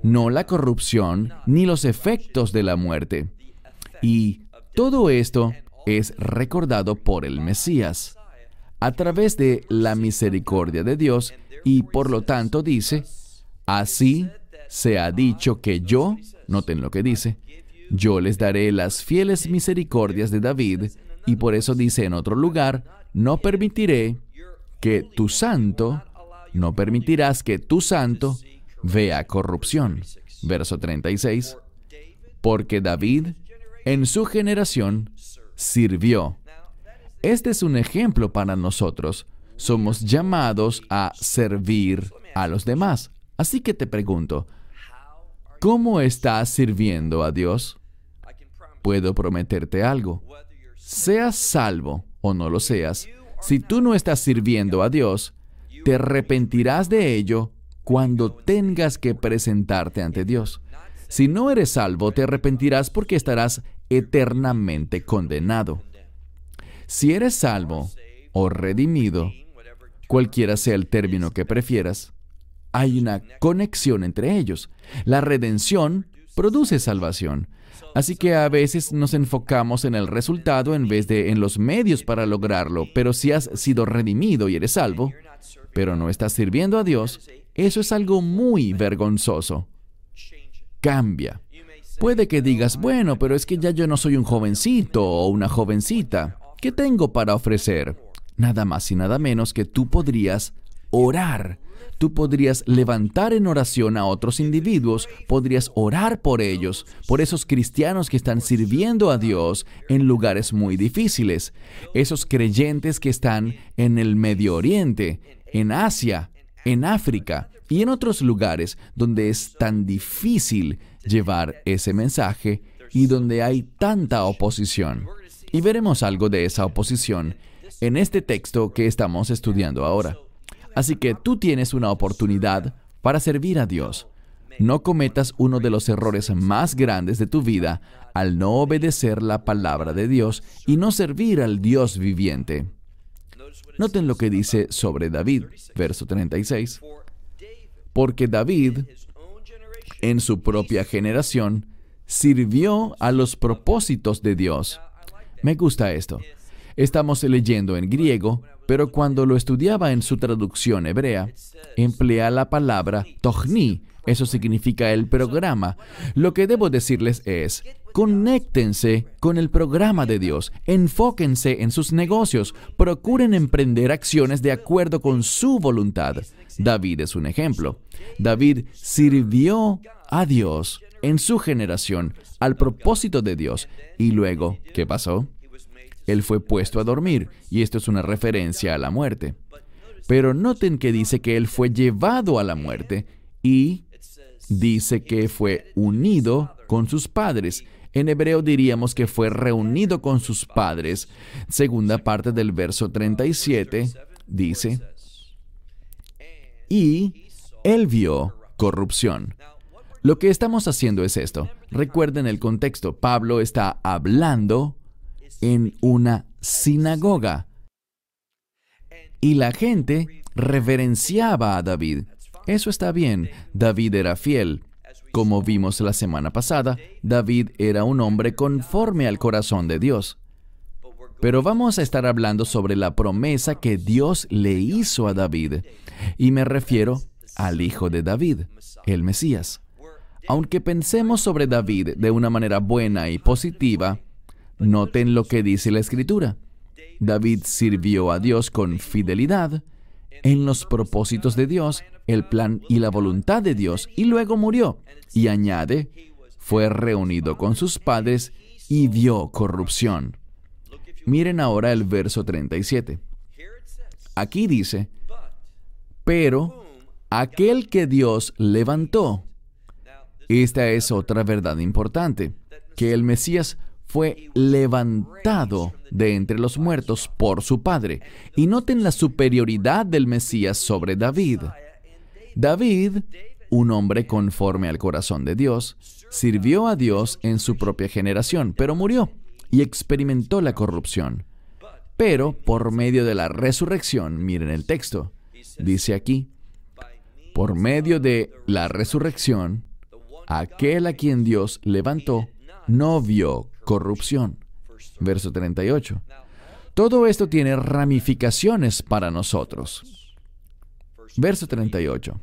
no la corrupción ni los efectos de la muerte. Y todo esto es recordado por el Mesías a través de la misericordia de Dios, y por lo tanto dice, así se ha dicho que yo, noten lo que dice, yo les daré las fieles misericordias de David, y por eso dice en otro lugar, no permitirás que tu santo vea corrupción. Verso 36, porque David en su generación sirvió. Este es un ejemplo para nosotros. Somos llamados a servir a los demás. Así que te pregunto, ¿cómo estás sirviendo a Dios? Puedo prometerte algo. Seas salvo o no lo seas, si tú no estás sirviendo a Dios, te arrepentirás de ello cuando tengas que presentarte ante Dios. Si no eres salvo, te arrepentirás porque estarás eternamente condenado. Si eres salvo o redimido, cualquiera sea el término que prefieras, hay una conexión entre ellos. La redención produce salvación. Así que a veces nos enfocamos en el resultado en vez de en los medios para lograrlo. Pero si has sido redimido y eres salvo, pero no estás sirviendo a Dios, eso es algo muy vergonzoso. Cambia. Puede que digas, bueno, pero es que ya yo no soy un jovencito o una jovencita. ¿Qué tengo para ofrecer? Nada más y nada menos que tú podrías orar. Tú podrías levantar en oración a otros individuos, podrías orar por ellos, por esos cristianos que están sirviendo a Dios en lugares muy difíciles, esos creyentes que están en el Medio Oriente, en Asia, en África y en otros lugares donde es tan difícil llevar ese mensaje y donde hay tanta oposición. Y veremos algo de esa oposición en este texto que estamos estudiando ahora. Así que tú tienes una oportunidad para servir a Dios. No cometas uno de los errores más grandes de tu vida al no obedecer la palabra de Dios y no servir al Dios viviente. Noten lo que dice sobre David, verso 36. Porque David, en su propia generación, sirvió a los propósitos de Dios. Me gusta esto. Estamos leyendo en griego, pero cuando lo estudiaba en su traducción hebrea, emplea la palabra tochni. Eso significa el programa. Lo que debo decirles es, conéctense con el programa de Dios, enfóquense en sus negocios, procuren emprender acciones de acuerdo con su voluntad. David es un ejemplo. David sirvió a Dios en su generación, al propósito de Dios. Y luego, ¿qué pasó? Él fue puesto a dormir, y esto es una referencia a la muerte. Pero noten que dice que él fue llevado a la muerte, y dice que fue unido con sus padres. En hebreo diríamos que fue reunido con sus padres. Segunda parte del verso 37 dice, y él vio corrupción. Lo que estamos haciendo es esto. Recuerden el contexto. Pablo está hablando en una sinagoga. Y la gente reverenciaba a David. Eso está bien. David era fiel. Como vimos la semana pasada, David era un hombre conforme al corazón de Dios. Pero vamos a estar hablando sobre la promesa que Dios le hizo a David. Y me refiero al hijo de David, el Mesías. Aunque pensemos sobre David de una manera buena y positiva, noten lo que dice la Escritura. David sirvió a Dios con fidelidad en los propósitos de Dios, el plan y la voluntad de Dios, y luego murió. Y añade, fue reunido con sus padres y vio corrupción. Miren ahora el verso 37. Aquí dice, pero aquel que Dios levantó. Esta es otra verdad importante, que el Mesías fue levantado de entre los muertos por su Padre. Y noten la superioridad del Mesías sobre David. David, un hombre conforme al corazón de Dios, sirvió a Dios en su propia generación, pero murió y experimentó la corrupción. Pero por medio de la resurrección, miren el texto, dice aquí, por medio de la resurrección, aquel a quien Dios levantó no vio corrupción. Verso 38. Todo esto tiene ramificaciones para nosotros. Verso 38.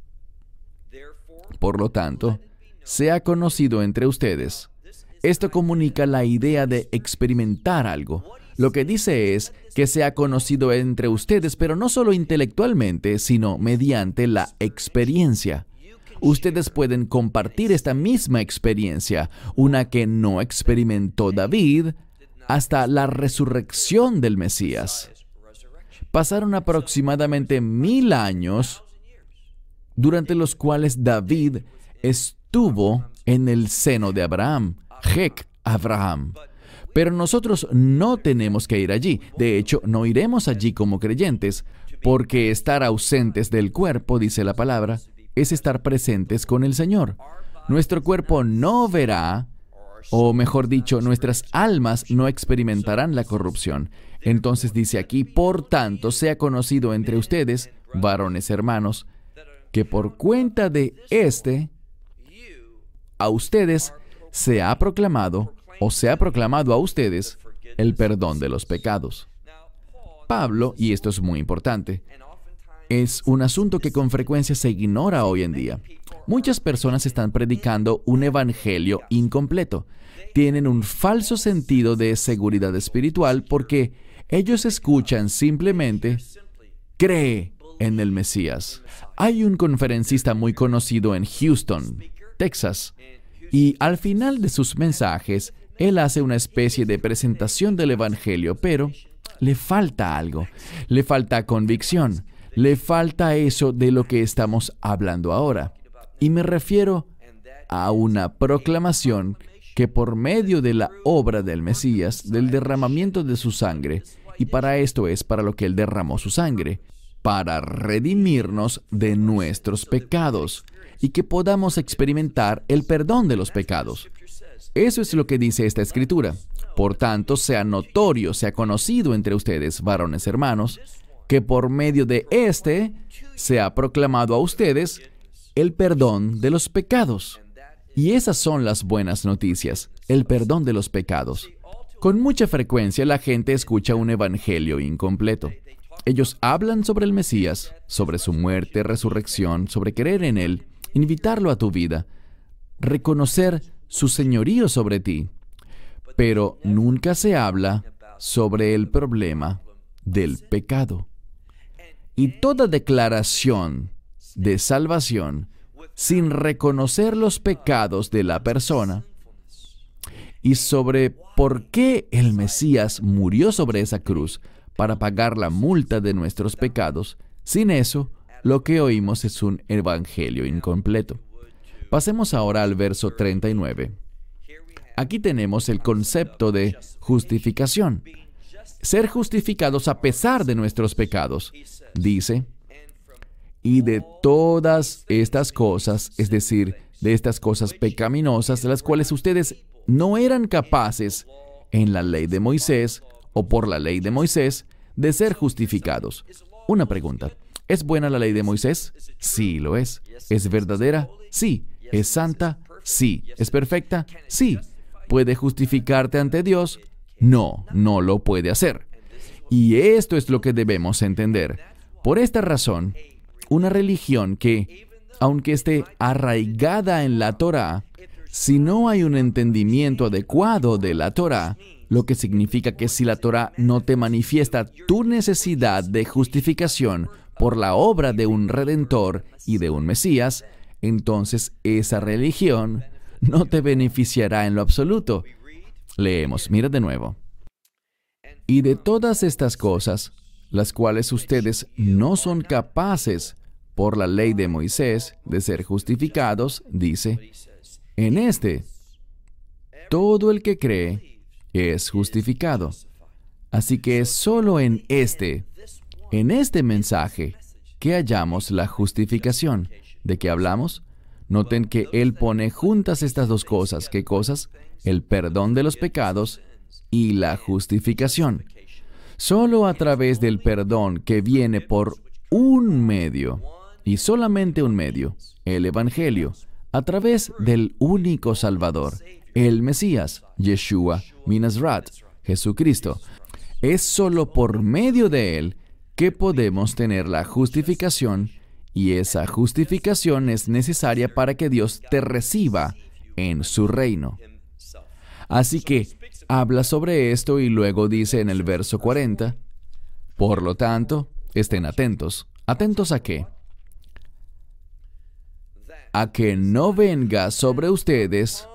Por lo tanto, sea conocido entre ustedes. Esto comunica la idea de experimentar algo. Lo que dice es que sea conocido entre ustedes, pero no solo intelectualmente, sino mediante la experiencia. Ustedes pueden compartir esta misma experiencia, una que no experimentó David hasta la resurrección del Mesías. Pasaron aproximadamente 1000 años durante los cuales David estuvo en el seno de Abraham, Hek Abraham. Pero nosotros no tenemos que ir allí. De hecho, no iremos allí como creyentes, porque estar ausentes del cuerpo, dice la palabra, es estar presentes con el Señor. Nuestro cuerpo no verá, o mejor dicho, nuestras almas no experimentarán la corrupción. Entonces dice aquí, por tanto, sea conocido entre ustedes, varones hermanos, que por cuenta de a ustedes se ha proclamado, o se ha proclamado a ustedes, el perdón de los pecados. Pablo, y esto es muy importante, es un asunto que con frecuencia se ignora hoy en día. Muchas personas están predicando un evangelio incompleto. Tienen un falso sentido de seguridad espiritual porque ellos escuchan simplemente, cree en el Mesías. Hay un conferencista muy conocido en Houston, Texas, y al final de sus mensajes, él hace una especie de presentación del evangelio, pero le falta algo. Le falta convicción. Le falta eso de lo que estamos hablando ahora. Y me refiero a una proclamación que por medio de la obra del Mesías, del derramamiento de su sangre, y para esto es para lo que Él derramó su sangre, para redimirnos de nuestros pecados, y que podamos experimentar el perdón de los pecados. Eso es lo que dice esta Escritura. Por tanto, sea notorio, sea conocido entre ustedes, varones hermanos, que por medio de se ha proclamado a ustedes el perdón de los pecados. Y esas son las buenas noticias, el perdón de los pecados. Con mucha frecuencia la gente escucha un evangelio incompleto. Ellos hablan sobre el Mesías, sobre su muerte, resurrección, sobre creer en Él, invitarlo a tu vida, reconocer su señorío sobre ti. Pero nunca se habla sobre el problema del pecado. Y toda declaración de salvación sin reconocer los pecados de la persona y sobre por qué el Mesías murió sobre esa cruz para pagar la multa de nuestros pecados, sin eso, lo que oímos es un evangelio incompleto. Pasemos ahora al verso 39. Aquí tenemos el concepto de justificación. Ser justificados a pesar de nuestros pecados. Dice, y de todas estas cosas, es decir, de estas cosas pecaminosas, de las cuales ustedes no eran capaces en la ley de Moisés o por la ley de Moisés de ser justificados. Una pregunta. ¿Es buena la ley de Moisés? Sí, lo es. ¿Es verdadera? Sí. ¿Es santa? Sí. ¿Es perfecta? Sí. ¿Puede justificarte ante Dios? No, no lo puede hacer. Y esto es lo que debemos entender. Por esta razón, una religión que, aunque esté arraigada en la Torá, si no hay un entendimiento adecuado de la Torá, lo que significa que si la Torá no te manifiesta tu necesidad de justificación por la obra de un Redentor y de un Mesías, entonces esa religión no te beneficiará en lo absoluto. Leemos, mira de nuevo. Y de todas estas cosas, las cuales ustedes no son capaces por la ley de Moisés de ser justificados, dice, en todo el que cree es justificado. Así que es solo en este mensaje, que hallamos la justificación. ¿De qué hablamos? Noten que Él pone juntas estas dos cosas. ¿Qué cosas? El perdón de los pecados y la justificación. Solo a través del perdón que viene por un medio, y solamente un medio, el Evangelio, a través del único Salvador, el Mesías, Yeshua Minazrat, Jesucristo. Es solo por medio de Él que podemos tener la justificación, y esa justificación es necesaria para que Dios te reciba en su reino. Así que habla sobre esto y luego dice en el verso 40, por lo tanto, estén atentos. ¿Atentos a qué? A que no venga sobre ustedes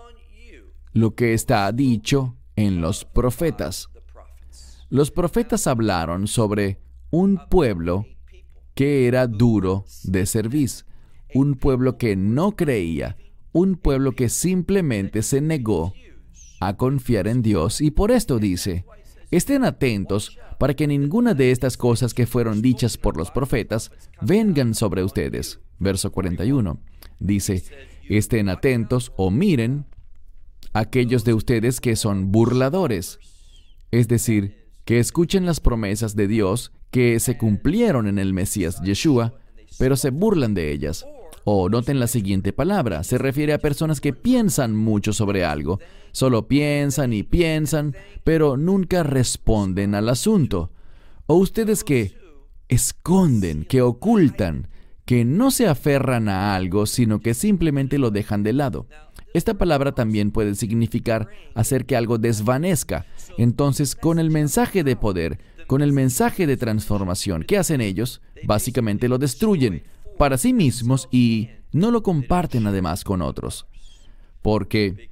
lo que está dicho en los profetas. Los profetas hablaron sobre un pueblo que era duro de cerviz, un pueblo que no creía, un pueblo que simplemente se negó a confiar en Dios. Y por esto dice, estén atentos para que ninguna de estas cosas que fueron dichas por los profetas vengan sobre ustedes. Verso 41 dice, estén atentos o miren aquellos de ustedes que son burladores, es decir, que escuchen las promesas de Dios que se cumplieron en el Mesías Yeshua, pero se burlan de ellas. O noten la siguiente palabra, se refiere a personas que piensan mucho sobre algo, solo piensan y piensan, pero nunca responden al asunto. O ustedes que esconden, que ocultan, que no se aferran a algo, sino que simplemente lo dejan de lado. Esta palabra también puede significar hacer que algo desvanezca. Entonces, con el mensaje de poder, con el mensaje de transformación, ¿qué hacen ellos? Básicamente lo destruyen para sí mismos y no lo comparten además con otros. Porque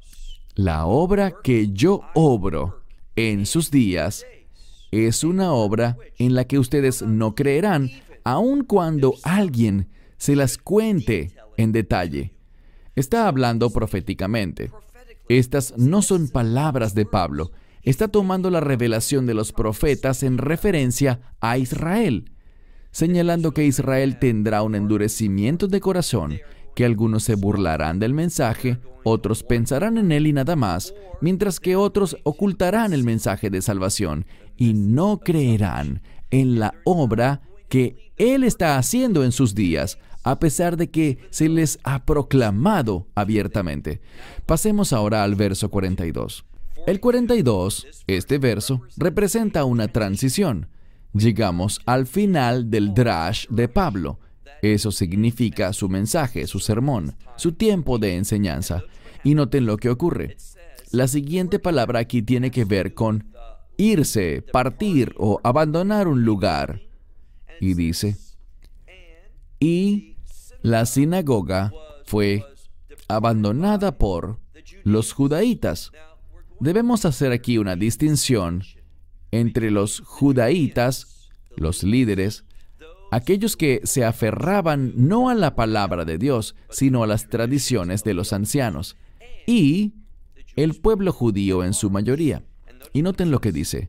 la obra que yo obro en sus días es una obra en la que ustedes no creerán, aun cuando alguien se las cuente en detalle. Está hablando proféticamente. Estas no son palabras de Pablo. Está tomando la revelación de los profetas en referencia a Israel, señalando que Israel tendrá un endurecimiento de corazón, que algunos se burlarán del mensaje, otros pensarán en él y nada más, mientras que otros ocultarán el mensaje de salvación y no creerán en la obra que Él está haciendo en sus días, a pesar de que se les ha proclamado abiertamente. Pasemos ahora al verso 42. El 42, este verso, representa una transición. Llegamos al final del drash de Pablo. Eso significa su mensaje, su sermón, su tiempo de enseñanza. Y noten lo que ocurre. La siguiente palabra aquí tiene que ver con irse, partir o abandonar un lugar. Y dice, y la sinagoga fue abandonada por los judaítas. Debemos hacer aquí una distinción entre los judaítas, los líderes, aquellos que se aferraban no a la palabra de Dios, sino a las tradiciones de los ancianos, y el pueblo judío en su mayoría. Y noten lo que dice.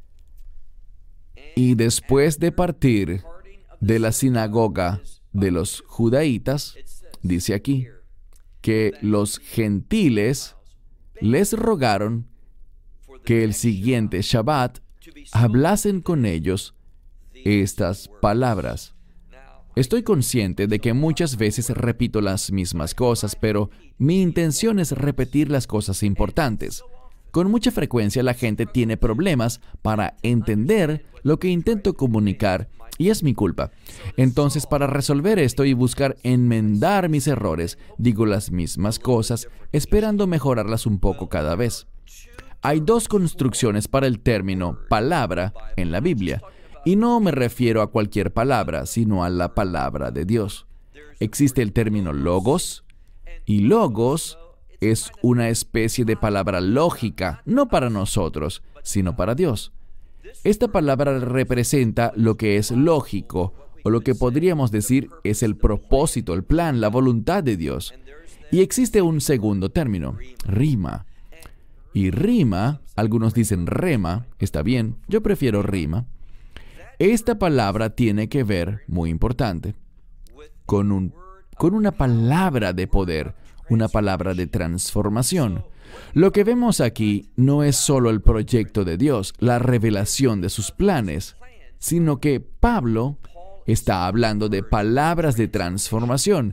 Y después de partir de la sinagoga de los judaítas, dice aquí, que los gentiles les rogaron que el siguiente Shabbat hablasen con ellos estas palabras. Estoy consciente de que muchas veces repito las mismas cosas, pero mi intención es repetir las cosas importantes. Con mucha frecuencia la gente tiene problemas para entender lo que intento comunicar y es mi culpa. Entonces, para resolver esto y buscar enmendar mis errores, digo las mismas cosas, esperando mejorarlas un poco cada vez. Hay dos construcciones para el término palabra en la Biblia, y no me refiero a cualquier palabra, sino a la palabra de Dios. Existe el término logos, y logos es una especie de palabra lógica, no para nosotros, sino para Dios. Esta palabra representa lo que es lógico, o lo que podríamos decir es el propósito, el plan, la voluntad de Dios. Y existe un segundo término, rima. Y rima, algunos dicen rema, está bien, yo prefiero rima. Esta palabra tiene que ver, muy importante, con una palabra de poder, una palabra de transformación. Lo que vemos aquí no es solo el proyecto de Dios, la revelación de sus planes, sino que Pablo está hablando de palabras de transformación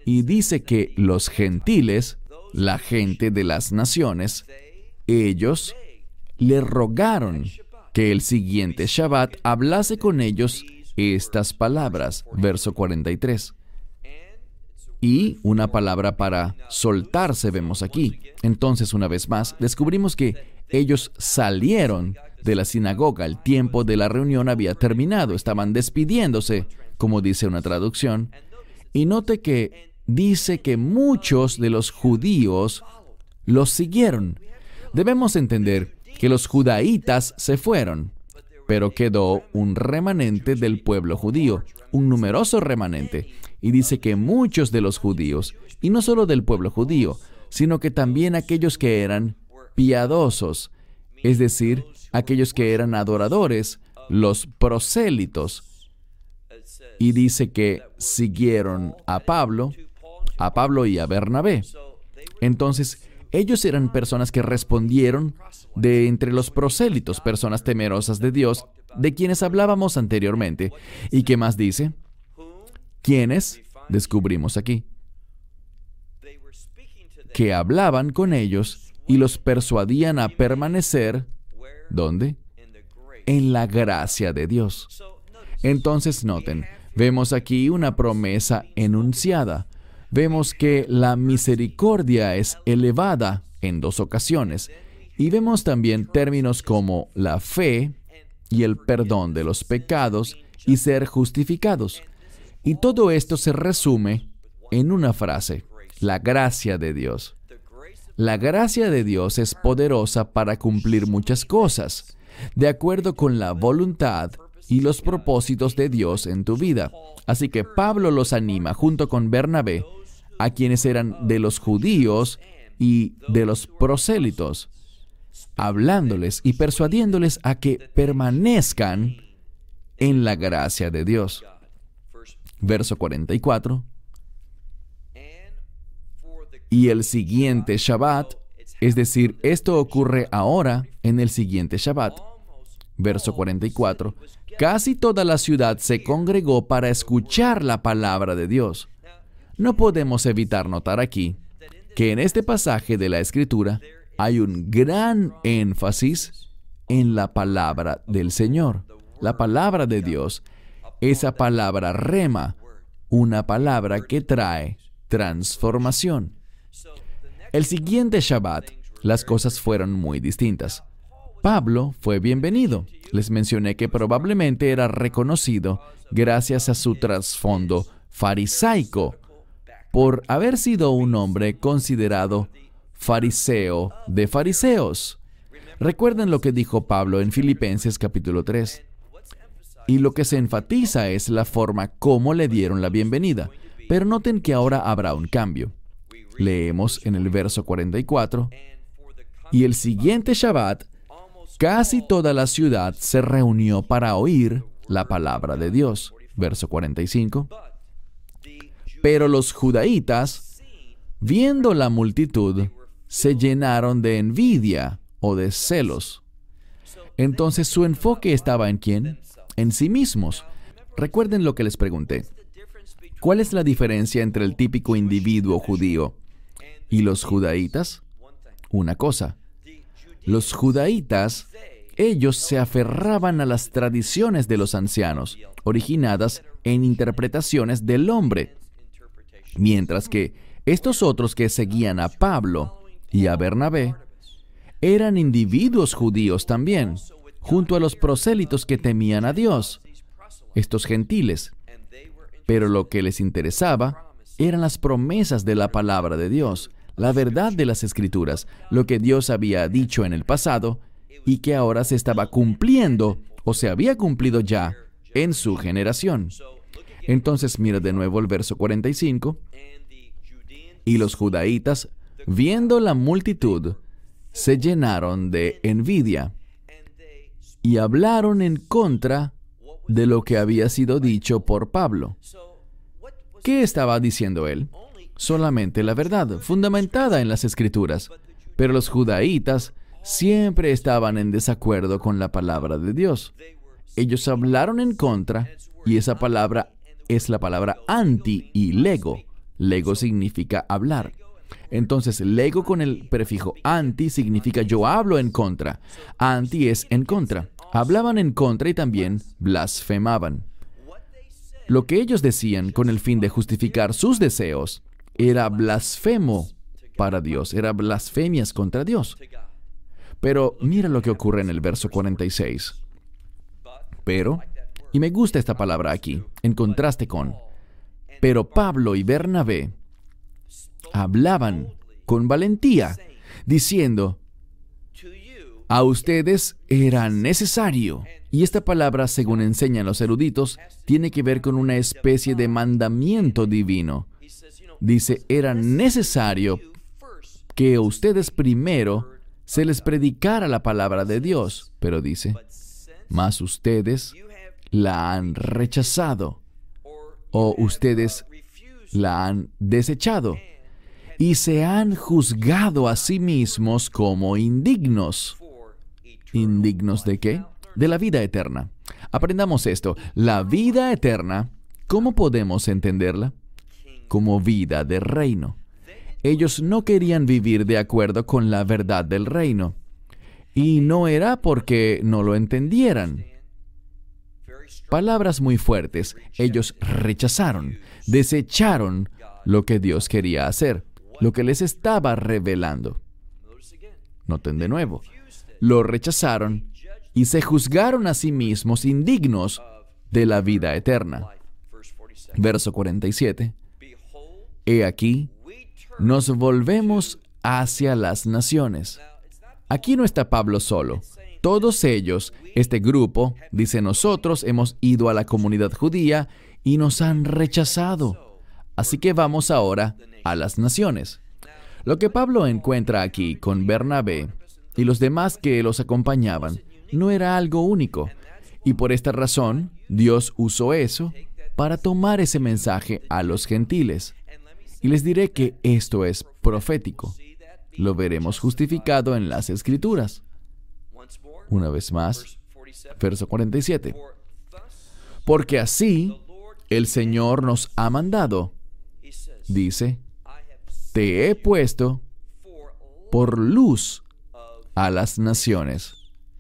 Y dice que los gentiles, la gente de las naciones, ellos le rogaron que el siguiente Shabbat hablase con ellos estas palabras, verso 43. Y una palabra para soltarse vemos aquí. Entonces, una vez más, descubrimos que ellos salieron de la sinagoga. El tiempo de la reunión había terminado. Estaban despidiéndose, como dice una traducción. Y note que dice que muchos de los judíos los siguieron. Debemos entender que los judaítas se fueron, pero quedó un remanente del pueblo judío, un numeroso remanente. Y dice que muchos de los judíos, y no solo del pueblo judío, sino que también aquellos que eran piadosos, es decir, aquellos que eran adoradores, los prosélitos. Y dice que siguieron a Pablo y a Bernabé. Entonces, ellos eran personas que respondieron de entre los prosélitos, personas temerosas de Dios, de quienes hablábamos anteriormente. ¿Y qué más dice? ¿Quiénes? Descubrimos aquí. Que hablaban con ellos y los persuadían a permanecer, ¿dónde? En la gracia de Dios. Entonces, noten, vemos aquí una promesa enunciada. Vemos que la misericordia es elevada en 2 ocasiones. Y vemos también términos como la fe y el perdón de los pecados y ser justificados. Y todo esto se resume en una frase: la gracia de Dios. La gracia de Dios es poderosa para cumplir muchas cosas, de acuerdo con la voluntad y los propósitos de Dios en tu vida. Así que Pablo los anima junto con Bernabé, a quienes eran de los judíos y de los prosélitos, hablándoles y persuadiéndoles a que permanezcan en la gracia de Dios. Verso 44. Y el siguiente Shabbat, es decir, esto ocurre ahora en el siguiente Shabbat. Verso 44. Casi toda la ciudad se congregó para escuchar la palabra de Dios. No podemos evitar notar aquí que en este pasaje de la Escritura hay un gran énfasis en la palabra del Señor, la palabra de Dios, esa palabra rema, una palabra que trae transformación. El siguiente Shabbat, las cosas fueron muy distintas. Pablo fue bienvenido. Les mencioné que probablemente era reconocido gracias a su trasfondo farisaico, por haber sido un hombre considerado fariseo de fariseos. Recuerden lo que dijo Pablo en Filipenses capítulo 3. Y lo que se enfatiza es la forma como le dieron la bienvenida. Pero noten que ahora habrá un cambio. Leemos en el verso 44. Y el siguiente Shabbat, casi toda la ciudad se reunió para oír la palabra de Dios. Verso 45. Pero los judaítas, viendo la multitud, se llenaron de envidia o de celos. Entonces su enfoque estaba ¿en quién? En sí mismos. Recuerden lo que les pregunté. ¿Cuál es la diferencia entre el típico individuo judío y los judaítas? Una cosa. Los judaítas, ellos se aferraban a las tradiciones de los ancianos, originadas en interpretaciones del hombre, mientras que estos otros que seguían a Pablo y a Bernabé eran individuos judíos también, junto a los prosélitos que temían a Dios, estos gentiles. Pero lo que les interesaba eran las promesas de la palabra de Dios, la verdad de las Escrituras, lo que Dios había dicho en el pasado y que ahora se estaba cumpliendo o se había cumplido ya en su generación. Entonces mira de nuevo el verso 45. Y los judaítas, viendo la multitud, se llenaron de envidia y hablaron en contra de lo que había sido dicho por Pablo. ¿Qué estaba diciendo él? Solamente la verdad, fundamentada en las Escrituras. Pero los judaítas siempre estaban en desacuerdo con la palabra de Dios. Ellos hablaron en contra, y esa palabra es la palabra anti y lego, Lego significa hablar. Entonces, lego con el prefijo anti significa yo hablo en contra. Anti es en contra. Hablaban en contra y también blasfemaban. Lo que ellos decían con el fin de justificar sus deseos era blasfemo para Dios, era blasfemias contra Dios. Pero mira lo que ocurre en el verso 46. Pero, y me gusta esta palabra aquí, en contraste con, pero Pablo y Bernabé hablaban con valentía, diciendo, a ustedes era necesario. Y esta palabra, según enseñan los eruditos, tiene que ver con una especie de mandamiento divino. Dice, era necesario que a ustedes primero se les predicara la palabra de Dios. Pero dice, mas ustedes la han rechazado, o ustedes la han desechado, y se han juzgado a sí mismos como indignos. ¿Indignos de qué? De la vida eterna. Aprendamos esto. La vida eterna, ¿cómo podemos entenderla? Como vida de reino. Ellos no querían vivir de acuerdo con la verdad del reino. Y no era porque no lo entendieran. Palabras muy fuertes. Ellos rechazaron, desecharon lo que Dios quería hacer, lo que les estaba revelando. Noten de nuevo. Lo rechazaron y se juzgaron a sí mismos indignos de la vida eterna. Verso 47. He aquí, nos volvemos hacia las naciones. Aquí no está Pablo solo. Todos ellos, este grupo, dice, nosotros hemos ido a la comunidad judía y nos han rechazado. Así que vamos ahora a las naciones. Lo que Pablo encuentra aquí con Bernabé y los demás que los acompañaban no era algo único. Y por esta razón, Dios usó eso para tomar ese mensaje a los gentiles. Y les diré que esto es profético. Lo veremos justificado en las Escrituras. Una vez más, verso 47. Porque así el Señor nos ha mandado. Dice, te he puesto por luz a las naciones.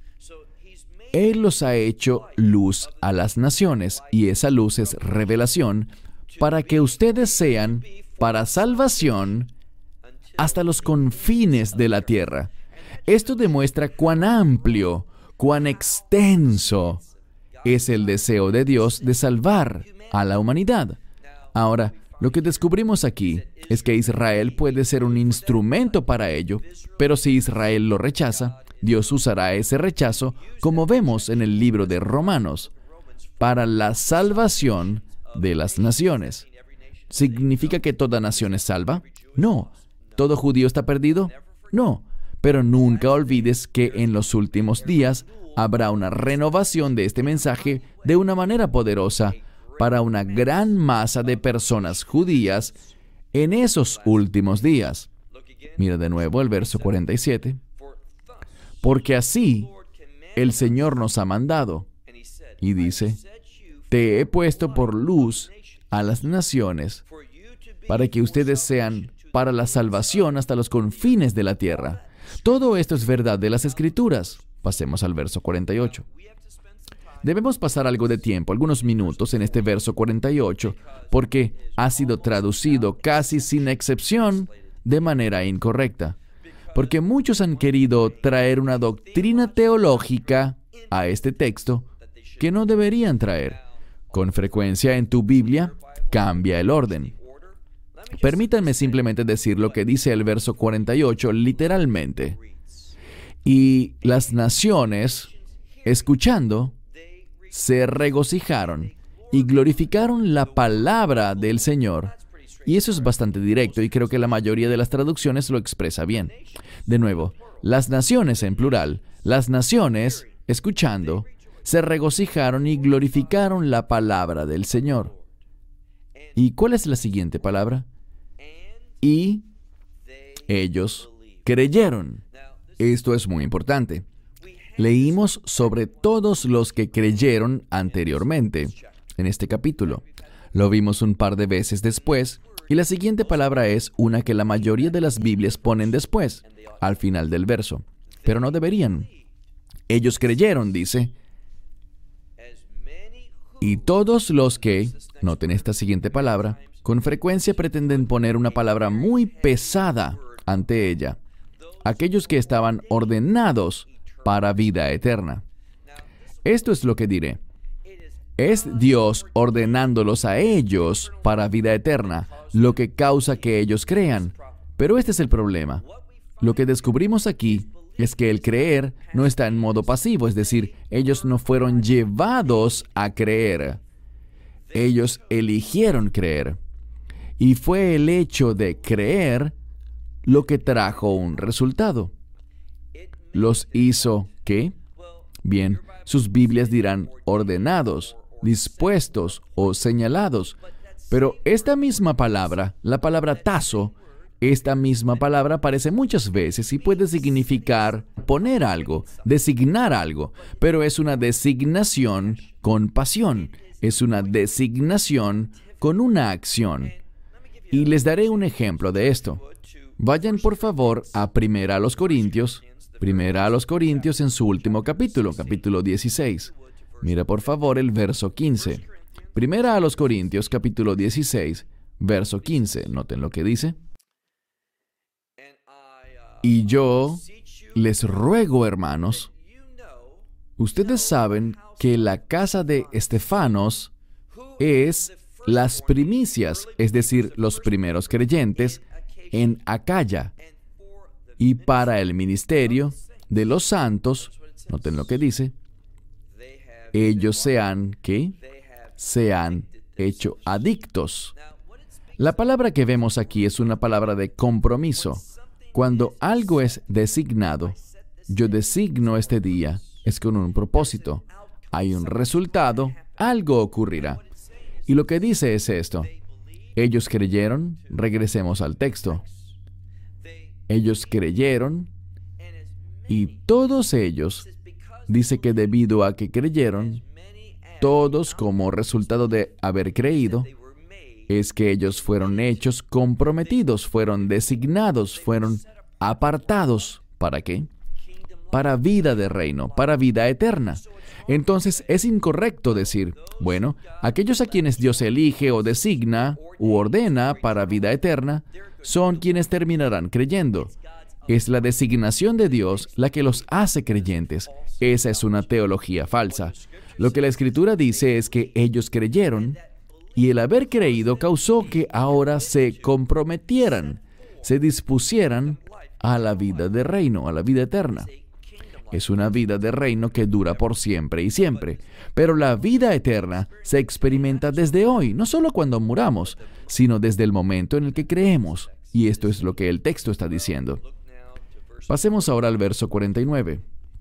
Él los ha hecho luz a las naciones, y esa luz es revelación, para que ustedes sean para salvación hasta los confines de la tierra. Esto demuestra cuán amplio, cuán extenso es el deseo de Dios de salvar a la humanidad. Ahora, lo que descubrimos aquí es que Israel puede ser un instrumento para ello, pero si Israel lo rechaza, Dios usará ese rechazo, como vemos en el libro de Romanos, para la salvación de las naciones. ¿Significa que toda nación es salva? No. ¿Todo judío está perdido? No. Pero nunca olvides que en los últimos días habrá una renovación de este mensaje de una manera poderosa para una gran masa de personas judías en esos últimos días. Mira de nuevo el verso 47. Porque así el Señor nos ha mandado. Y dice, te he puesto por luz a las naciones para que ustedes sean para la salvación hasta los confines de la tierra. Todo esto es verdad de las Escrituras. Pasemos al verso 48. Debemos pasar algo de tiempo, algunos minutos en este verso 48, porque ha sido traducido casi sin excepción de manera incorrecta. Porque muchos han querido traer una doctrina teológica a este texto que no deberían traer. Con frecuencia en tu Biblia cambia el orden. Permítanme simplemente decir lo que dice el verso 48 literalmente. Y las naciones, escuchando, se regocijaron y glorificaron la palabra del Señor. Y eso es bastante directo y creo que la mayoría de las traducciones lo expresa bien. De nuevo, las naciones en plural, las naciones, escuchando, se regocijaron y glorificaron la palabra del Señor. ¿Y cuál es la siguiente palabra? Y ellos creyeron. Esto es muy importante. Leímos sobre todos los que creyeron anteriormente en este capítulo. Lo vimos un par de veces después Y la siguiente palabra es una que la mayoría de las Biblias ponen después, al final del verso. Pero no deberían. Ellos creyeron, dice. Y todos los que, noten esta siguiente palabra, con frecuencia pretenden poner una palabra muy pesada ante ella. Aquellos que estaban ordenados para vida eterna. Esto es lo que diré. Es Dios ordenándolos a ellos para vida eterna, lo que causa que ellos crean. Pero este es el problema. Lo que descubrimos aquí es que el creer no está en modo pasivo, es decir, ellos no fueron llevados a creer. Ellos eligieron creer. Y fue el hecho de creer lo que trajo un resultado. Los hizo, ¿qué? Bien, sus Biblias dirán ordenados, dispuestos o señalados. Pero esta misma palabra, la palabra tazo, esta misma palabra aparece muchas veces y puede significar poner algo, designar algo, pero es una designación con pasión, es una designación con una acción. Y les daré un ejemplo de esto. Vayan por favor a Primera a los Corintios en su último capítulo, capítulo 16. Mira por favor el verso 15. Primera a los Corintios, capítulo 16, verso 15. Noten lo que dice. Y yo les ruego, hermanos, ustedes saben que la casa de Estefanos es las primicias, es decir, los primeros creyentes en Acaya. Y para el ministerio de los santos, noten lo que dice, ellos se han hecho adictos. La palabra que vemos aquí es una palabra de compromiso. Cuando algo es designado, yo designo este día, es con un propósito. Hay un resultado, algo ocurrirá. Y lo que dice es esto. Ellos creyeron, regresemos al texto. Ellos creyeron, y todos ellos, dice que debido a que creyeron, todos como resultado de haber creído, es que ellos fueron hechos comprometidos, fueron designados, fueron apartados. ¿Para qué? Para vida de reino, para vida eterna. Entonces es incorrecto decir, bueno, aquellos a quienes Dios elige o designa u ordena para vida eterna, son quienes terminarán creyendo. Es la designación de Dios la que los hace creyentes. Esa es una teología falsa. Lo que la Escritura dice es que ellos creyeron, y el haber creído causó que ahora se comprometieran, se dispusieran a la vida de reino, a la vida eterna. Es una vida de reino que dura por siempre y siempre. Pero la vida eterna se experimenta desde hoy, no solo cuando muramos, sino desde el momento en el que creemos. Y esto es lo que el texto está diciendo. Pasemos ahora al verso 49.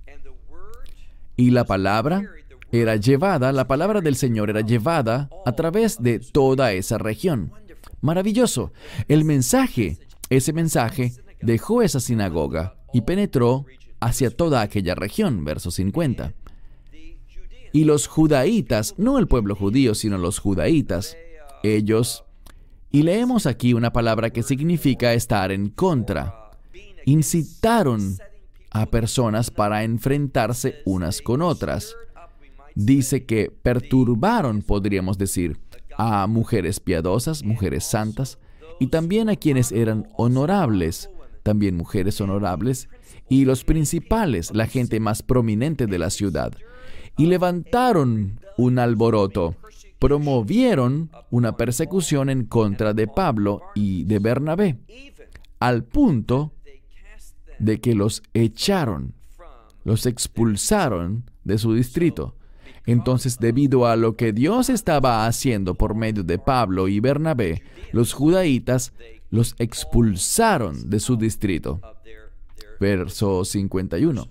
Y la palabra era llevada, la palabra del Señor era llevada a través de toda esa región. Maravilloso. El mensaje, ese mensaje, dejó esa sinagoga y penetró hacia toda aquella región, verso 50. Y los judaítas, no el pueblo judío, sino los judaítas, ellos, y leemos aquí una palabra que significa estar en contra, incitaron a personas para enfrentarse unas con otras. Dice que perturbaron, podríamos decir, a mujeres piadosas, mujeres santas, y también a quienes eran honorables, también mujeres honorables, y los principales, la gente más prominente de la ciudad. Y levantaron un alboroto, promovieron una persecución en contra de Pablo y de Bernabé, al punto de que los echaron, los expulsaron de su distrito. Entonces, debido a lo que Dios estaba haciendo por medio de Pablo y Bernabé, los judaítas los expulsaron de su distrito. Verso 51.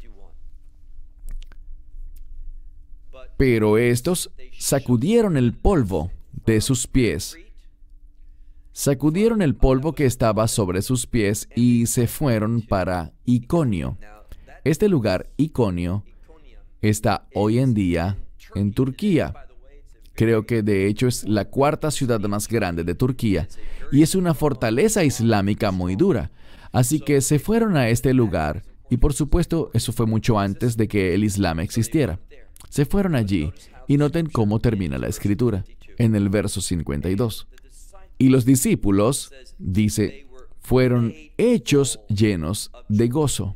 Pero estos sacudieron el polvo de sus pies. Sacudieron el polvo que estaba sobre sus pies y se fueron para Iconio. Este lugar, Iconio, está hoy en día en Turquía. Creo que de hecho es la cuarta ciudad más grande de Turquía y es una fortaleza islámica muy dura. Así que se fueron a este lugar y por supuesto eso fue mucho antes de que el Islam existiera. Se fueron allí y noten cómo termina la escritura en el verso 52. Y los discípulos, dice, fueron hechos llenos de gozo.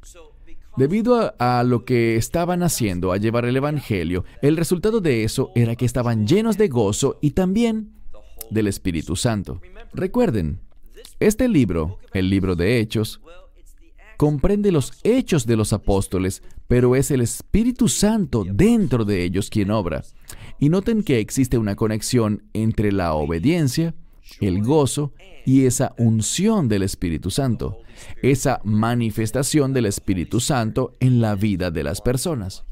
Debido a lo que estaban haciendo, a llevar el Evangelio, el resultado de eso era que estaban llenos de gozo y también del Espíritu Santo. Recuerden, este libro, el libro de Hechos, comprende los hechos de los apóstoles, pero es el Espíritu Santo dentro de ellos quien obra. Y noten que existe una conexión entre la obediencia, el gozo y esa unción del Espíritu Santo, esa manifestación del Espíritu Santo en la vida de las personas.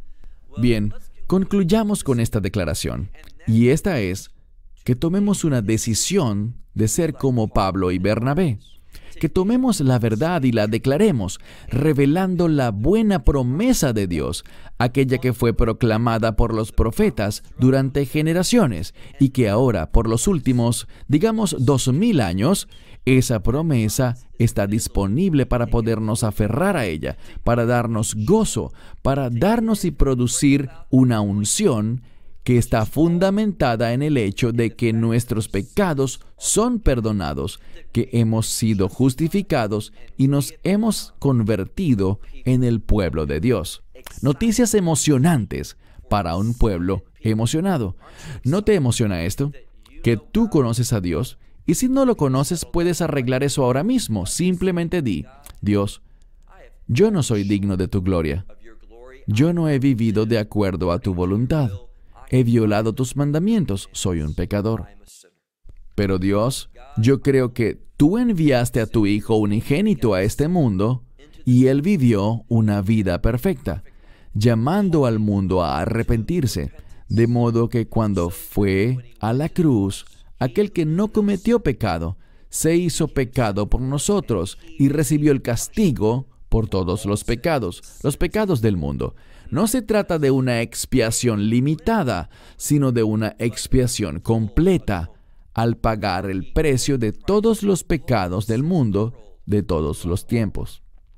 Bien, concluyamos con esta declaración, y esta es que tomemos una decisión de ser como Pablo y Bernabé, que tomemos la verdad y la declaremos, revelando la buena promesa de Dios, aquella que fue proclamada por los profetas durante generaciones y que ahora, por los últimos, digamos, 2000 años, esa promesa está disponible para podernos aferrar a ella, para darnos gozo, para darnos y producir una unción que está fundamentada en el hecho de que nuestros pecados son perdonados, que hemos sido justificados y nos hemos convertido en el pueblo de Dios. Noticias emocionantes para un pueblo emocionado. ¿No te emociona esto? Que tú conoces a Dios y si no lo conoces puedes arreglar eso ahora mismo. Simplemente di, Dios, yo no soy digno de tu gloria. Yo no he vivido de acuerdo a tu voluntad. He violado tus mandamientos, soy un pecador. Pero Dios, yo creo que tú enviaste a tu Hijo unigénito a este mundo y Él vivió una vida perfecta, llamando al mundo a arrepentirse, de modo que cuando fue a la cruz, aquel que no cometió pecado, se hizo pecado por nosotros y recibió el castigo por todos los pecados del mundo. No se trata de una expiación limitada, sino de una expiación completa, al pagar el precio de todos los pecados del mundo de todos los tiempos.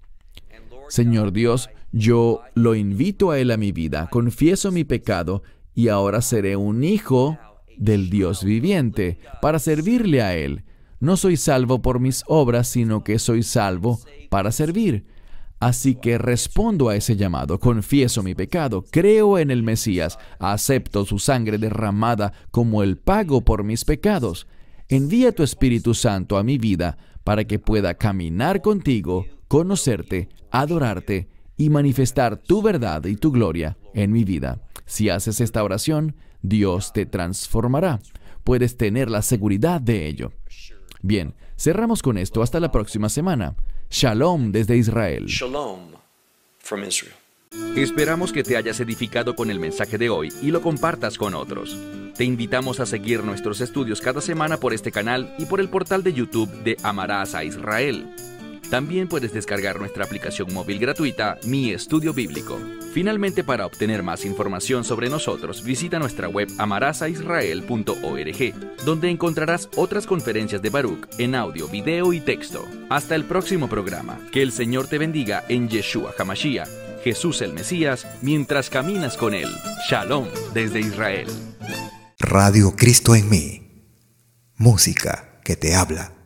Señor Dios, yo lo invito a Él a mi vida, confieso mi pecado y ahora seré un hijo del Dios viviente para servirle a Él. No soy salvo por mis obras, sino que soy salvo para servir. Así que respondo a ese llamado, confieso mi pecado, creo en el Mesías, acepto su sangre derramada como el pago por mis pecados. Envía tu Espíritu Santo a mi vida para que pueda caminar contigo, conocerte, adorarte y manifestar tu verdad y tu gloria en mi vida. Si haces esta oración, Dios te transformará. Puedes tener la seguridad de ello. Bien, cerramos con esto. Hasta la próxima semana. Shalom desde Israel. Shalom from Israel. Esperamos que te hayas edificado con el mensaje de hoy y lo compartas con otros. Te invitamos a seguir nuestros estudios cada semana por este canal y por el portal de YouTube de Amarás a Israel. También puedes descargar nuestra aplicación móvil gratuita, Mi Estudio Bíblico. Finalmente, para obtener más información sobre nosotros, visita nuestra web amarasaisrael.org, donde encontrarás otras conferencias de Baruch en audio, video y texto. Hasta el próximo programa. Que el Señor te bendiga en Yeshua HaMashiach, Jesús el Mesías, mientras caminas con Él. Shalom desde Israel. Radio Cristo en mí. Música que te habla.